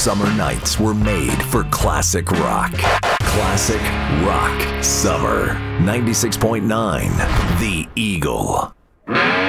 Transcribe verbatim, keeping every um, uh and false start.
summer nights were made for classic rock. Classic rock summer. ninety-six point nine The Eagle.